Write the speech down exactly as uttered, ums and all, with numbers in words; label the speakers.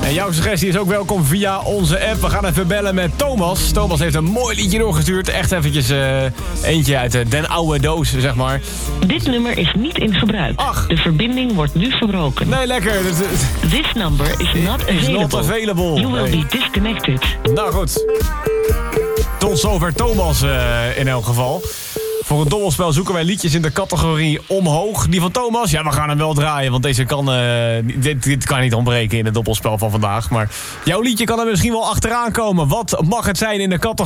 Speaker 1: En jouw suggestie is ook welkom via onze app. We gaan even bellen met Thomas. Thomas heeft een mooi liedje doorgestuurd. Echt eventjes uh, eentje uit uh, den oude doos, zeg maar.
Speaker 2: Dit nummer is niet in gebruik.
Speaker 1: Ach.
Speaker 2: De verbinding wordt nu verbroken.
Speaker 1: Nee, lekker.
Speaker 2: This number is not available.
Speaker 1: Is not available.
Speaker 2: You will
Speaker 1: nee.
Speaker 2: be disconnected.
Speaker 1: Nou goed. Tot zover Thomas uh, in elk geval. Voor het dobbelspel zoeken wij liedjes in de categorie omhoog. Die van Thomas, ja, we gaan hem wel draaien. Want deze kan, uh, dit, dit kan niet ontbreken in het dobbelspel van vandaag. Maar jouw liedje kan er misschien wel achteraan komen. Wat mag het zijn in de categorie?